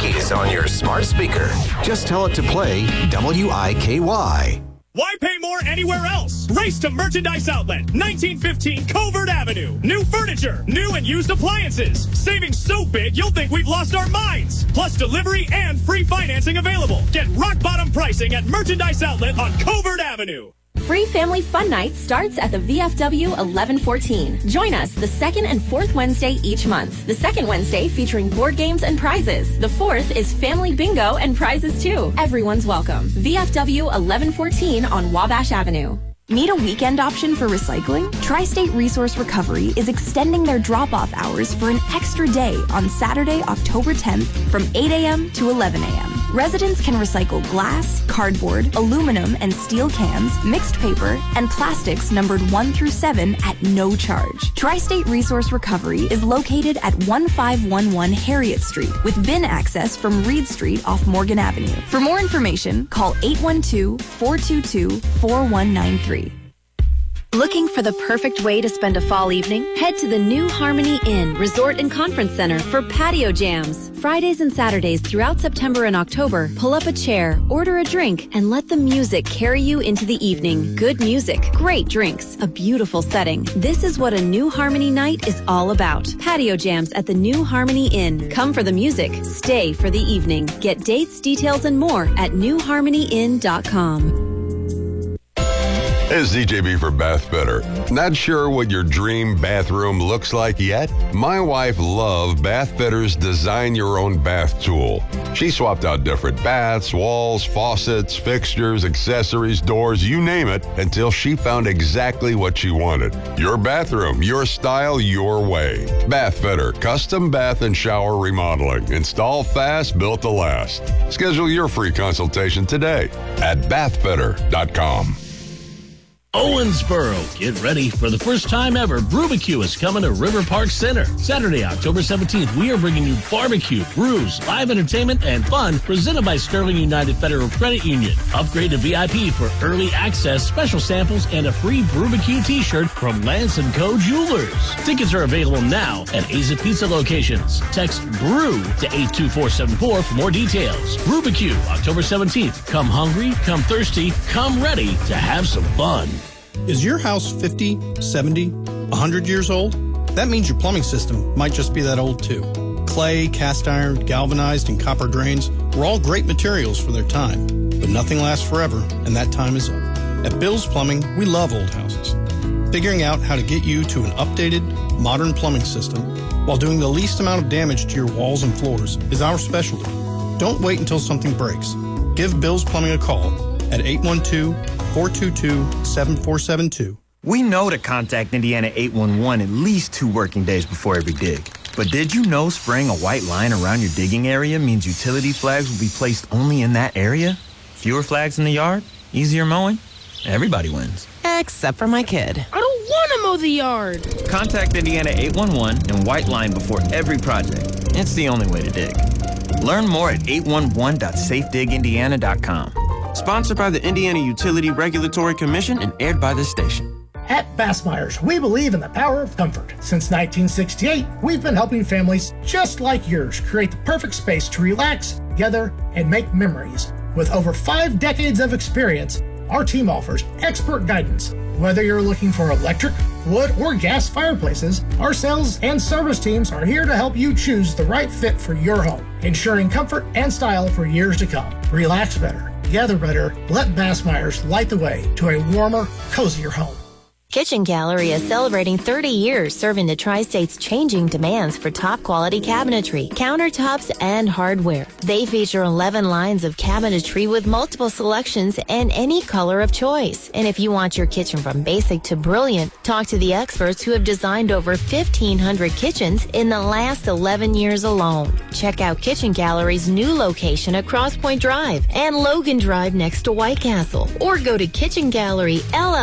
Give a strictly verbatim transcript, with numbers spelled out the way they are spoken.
Rockies on your smart speaker. Just tell it to play W I K Y. Why pay more anywhere else? Race to Merchandise Outlet, nineteen fifteen Covert Avenue. New furniture, new and used appliances. Savings so big you'll think we've lost our minds. Plus delivery and free financing available. Get rock bottom pricing at Merchandise Outlet on Covert Avenue. Free Family Fun Night starts at the V F W eleven fourteen. Join us the second and fourth Wednesday each month. The second Wednesday featuring board games and prizes. The fourth is Family Bingo and prizes too. Everyone's welcome. V F W eleven fourteen on Wabash Avenue. Need a weekend option for recycling? Tri-State Resource Recovery is extending their drop-off hours for an extra day on Saturday, October tenth from eight a.m. to eleven a.m. Residents can recycle glass, cardboard, aluminum, and steel cans, mixed paper, and plastics numbered one through seven at no charge. Tri-State Resource Recovery is located at one five one one Harriet Street with bin access from Reed Street off Morgan Avenue. For more information, call eight one two, four two two, four one nine three. Looking for the perfect way to spend a fall evening? Head to the New Harmony Inn Resort and Conference Center for patio jams. Fridays and Saturdays throughout September and October, pull up a chair, order a drink, and let the music carry you into the evening. Good music, great drinks, a beautiful setting. This is what a New Harmony night is all about. Patio jams at the New Harmony Inn. Come for the music, stay for the evening. Get dates, details, and more at new harmony inn dot com. It's D J B for Bath Better. Not sure what your dream bathroom looks like yet? My wife loved Bath Better's Design Your Own Bath tool. She swapped out different baths, walls, faucets, fixtures, accessories, doors, you name it, until she found exactly what she wanted. Your bathroom, your style, your way. Bath Better, custom bath and shower remodeling. Install fast, built to last. Schedule your free consultation today at bath better dot com. Owensboro, get ready for the first time ever. Brubacue is coming to River Park Center. Saturday, October seventeenth, we are bringing you barbecue, brews, live entertainment, and fun presented by Sterling United Federal Credit Union. Upgrade to V I P for early access, special samples, and a free Brubacue t-shirt from Lance and Co. Jewelers. Tickets are available now at Aza Pizza locations. Text BREW to eight two four seven four for more details. Brubacue, October seventeenth. Come hungry, come thirsty, come ready to have some fun. Is your house fifty, seventy, one hundred years old? That means your plumbing system might just be that old too. Clay, cast iron, galvanized, and copper drains were all great materials for their time, but nothing lasts forever, and that time is up. At Bill's Plumbing, we love old houses. Figuring out how to get you to an updated, modern plumbing system while doing the least amount of damage to your walls and floors is our specialty. Don't wait until something breaks. Give Bill's Plumbing a call at eight one two, four two two, seven four seven two. We know to contact Indiana eight one one at least two working days before every dig. But did you know spraying a white line around your digging area means utility flags will be placed only in that area? Fewer flags in the yard? Easier mowing? Everybody wins. Except for my kid. I don't want to mow the yard. Contact Indiana eight one one and white line before every project. It's the only way to dig. Learn more at eight one one dot safe dig indiana dot com. Sponsored by the Indiana Utility Regulatory Commission and aired by this station. At Bassmeyer's, we believe in the power of comfort. Since nineteen sixty-eight, we've been helping families just like yours create the perfect space to relax, gather, and make memories. With over five decades of experience, our team offers expert guidance. Whether you're looking for electric, wood, or gas fireplaces, our sales and service teams are here to help you choose the right fit for your home, ensuring comfort and style for years to come. Relax better, gather better, let Bassmeyer's light the way to a warmer, cozier home. Kitchen Gallery is celebrating thirty years serving the Tri-State's changing demands for top-quality cabinetry, countertops, and hardware. They feature eleven lines of cabinetry with multiple selections and any color of choice. And if you want your kitchen from basic to brilliant, talk to the experts who have designed over fifteen hundred kitchens in the last eleven years alone. Check out Kitchen Gallery's new location at Cross Point Drive and Logan Drive next to White Castle. Or go to Kitchen Gallery L L C